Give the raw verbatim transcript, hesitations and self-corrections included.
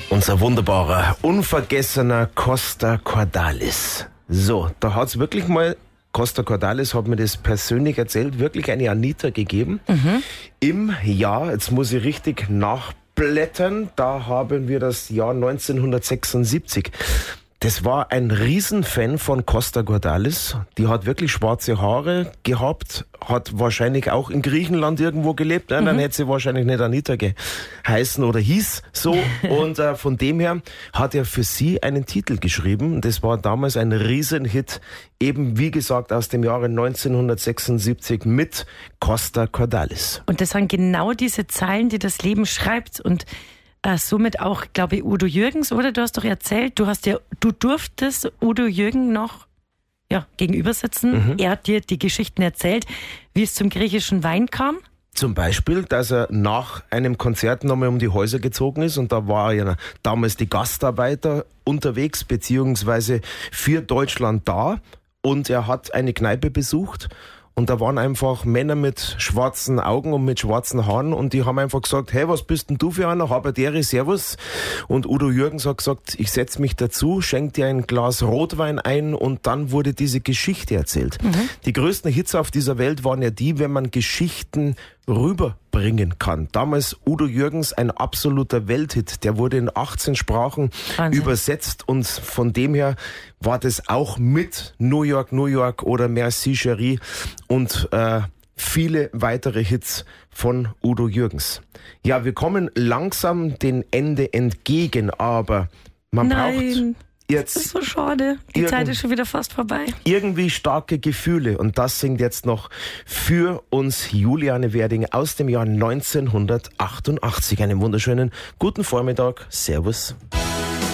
Unser wunderbarer, unvergessener Costa Cordalis. So, da hat's wirklich mal, Costa Cordalis hat mir das persönlich erzählt, wirklich eine Anita gegeben. Mhm. Im Jahr, jetzt muss ich richtig nachblättern, da haben wir das Jahr neunzehnhundertsechsundsiebzig. Das war ein Riesenfan von Costa Cordalis. Die hat wirklich schwarze Haare gehabt, hat wahrscheinlich auch in Griechenland irgendwo gelebt. Mhm. Dann hätte sie wahrscheinlich nicht Anita geheißen oder hieß so. Und äh, von dem her hat er für sie einen Titel geschrieben. Das war damals ein Riesenhit, eben wie gesagt aus dem Jahre neunzehnhundertsechsundsiebzig mit Costa Cordalis. Und das sind genau diese Zeilen, die das Leben schreibt. Und Äh, somit auch, glaube ich, Udo Jürgens, oder? Du hast doch erzählt, du hast ja, du durftest Udo Jürgen noch ja, gegenüber sitzen. Mhm. Er hat dir die Geschichten erzählt, wie es zum griechischen Wein kam. Zum Beispiel, dass er nach einem Konzert nochmal um die Häuser gezogen ist und da war ja damals die Gastarbeiter unterwegs, beziehungsweise für Deutschland da und er hat eine Kneipe besucht. Und da waren einfach Männer mit schwarzen Augen und mit schwarzen Haaren und die haben einfach gesagt, hey, was bist denn du für einer? Haberdere, servus. Und Udo Jürgens hat gesagt, ich setze mich dazu, schenk dir ein Glas Rotwein ein und dann wurde diese Geschichte erzählt. Mhm. Die größten Hits auf dieser Welt waren ja die, wenn man Geschichten rüberbringen kann. Damals Udo Jürgens, ein absoluter Welthit. Der wurde in achtzehn Sprachen Wahnsinn. Übersetzt und von dem her war das auch mit New York, New York oder Merci Chérie und äh, viele weitere Hits von Udo Jürgens. Ja, wir kommen langsam dem Ende entgegen, aber man Nein. braucht jetzt... Das ist so schade. Die Zeit ist schon wieder fast vorbei. Irgendwie starke Gefühle. Und das singt jetzt noch für uns Juliane Werding aus dem Jahr neunzehnhundertachtundachtzig. Einen wunderschönen guten Vormittag. Servus.